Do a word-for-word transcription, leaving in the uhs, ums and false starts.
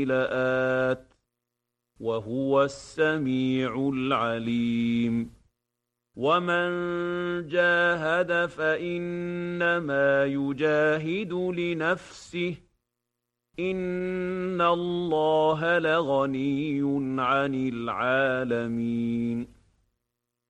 لآت وهو السميع العليم ومن جاهد فإنما يجاهد لنفسه إن الله لغني عن العالمين